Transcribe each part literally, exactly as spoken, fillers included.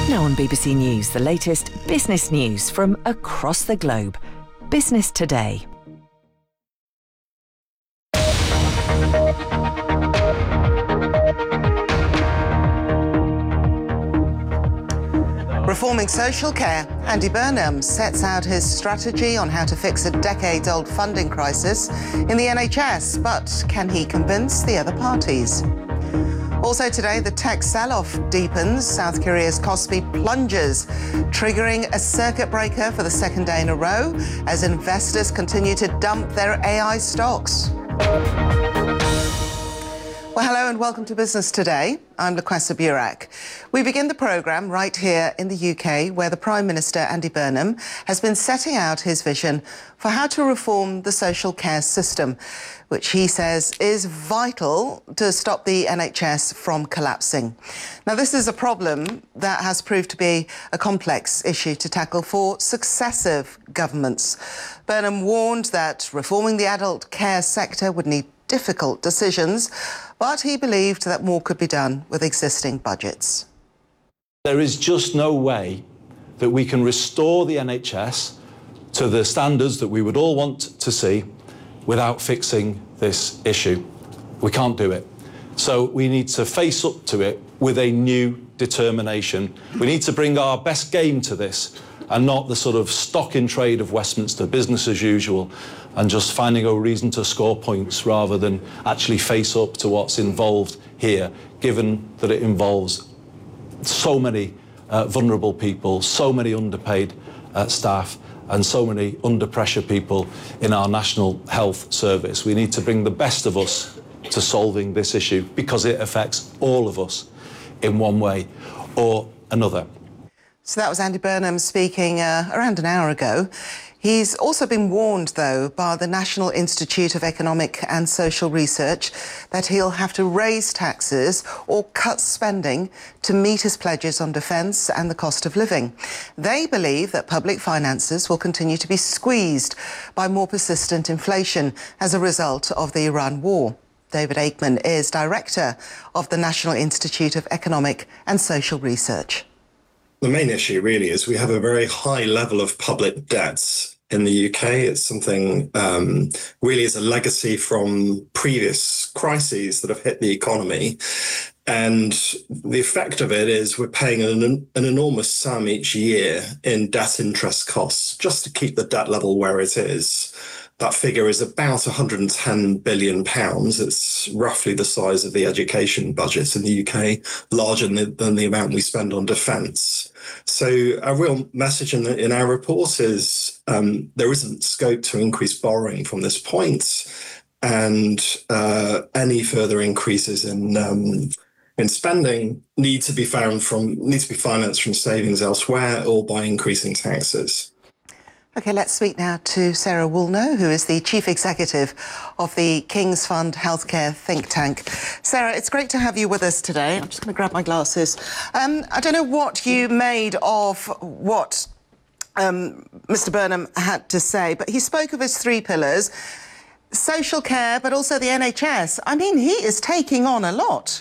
Now on B B C News, the latest business news from across the globe. Business Today. Reforming social care, Andy Burnham sets out his strategy on how to fix a decades-old funding crisis in the N H S, but can he convince the other parties? Also today, the tech sell-off deepens. South Korea's Kospi plunges, triggering a circuit breaker for the second day in a row as investors continue to dump their A I stocks. Well, hello and welcome to Business Today. I'm Laquessa Burak. We begin the programme right here in the U K, where the Prime Minister, Andy Burnham, has been setting out his vision for how to reform the social care system, which he says is vital to stop the N H S from collapsing. Now, this is a problem that has proved to be a complex issue to tackle for successive governments. Burnham warned that reforming the adult care sector would need difficult decisions, but he believed that more could be done with existing budgets. There is just no way that we can restore the N H S to the standards that we would all want to see without fixing this issue. We can't do it. So we need to face up to it with a new determination. We need to bring our best game to this and not the sort of stock in trade of Westminster, business as usual, and just finding a reason to score points rather than actually face up to what's involved here, given that it involves so many uh, vulnerable people, so many underpaid uh, staff, and so many under pressure people in our National Health Service. We need to bring the best of us to solving this issue because it affects all of us in one way or another. So that was Andy Burnham speaking uh, around an hour ago. He's also been warned, though, by the National Institute of Economic and Social Research that he'll have to raise taxes or cut spending to meet his pledges on defence and the cost of living. They believe that public finances will continue to be squeezed by more persistent inflation as a result of the Iran war. David Aikman is director of the National Institute of Economic and Social Research. The main issue really is we have a very high level of public debts in the U K. It's something um, really is a legacy from previous crises that have hit the economy. And the effect of it is we're paying an, an enormous sum each year in debt interest costs just to keep the debt level where it is. That figure is about one hundred and ten billion pounds. It's roughly the size of the education budget in the U K, larger than, than the amount we spend on defence. So a real message in, the, in our report is um, there isn't scope to increase borrowing from this point, and uh, any further increases in um, in spending need to be found from need to be financed from savings elsewhere or by increasing taxes. OK, let's speak now to Sarah Woolnough, who is the Chief Executive of the King's Fund Healthcare think tank. Sarah, it's great to have you with us today. I'm just going to grab my glasses. Um, I don't know what you made of what um, Mr Burnham had to say, but he spoke of his three pillars, social care, but also the N H S. I mean, he is taking on a lot.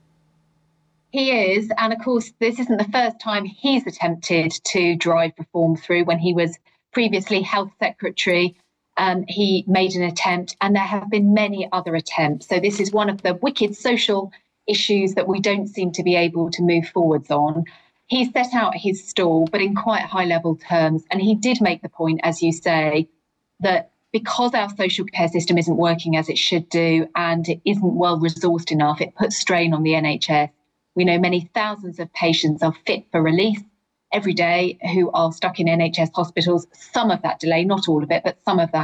He is, and of course, this isn't the first time he's attempted to drive reform through. When he was previously Health Secretary, um, he made an attempt, and there have been many other attempts. So this is one of the wicked social issues that we don't seem to be able to move forwards on. He set out his stall, but in quite high-level terms, and he did make the point, as you say, that because our social care system isn't working as it should do and it isn't well-resourced enough, it puts strain on the N H S. We know many thousands of patients are fit for release every day who are stuck in N H S hospitals. Some of that delay, not all of it, but some of that